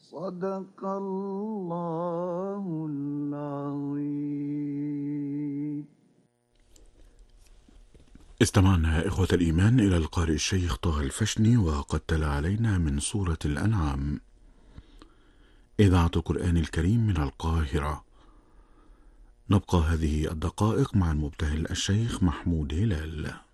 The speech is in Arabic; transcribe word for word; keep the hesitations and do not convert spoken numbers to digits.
صدق الله العظيم. استمعنا يا إخوة الإيمان إلى القارئ الشيخ طه الفشني، وقد تلا علينا من سورة الأنعام. إذاعة القرآن الكريم من القاهرة. نبقى هذه الدقائق مع المبتهل الشيخ محمود هلال.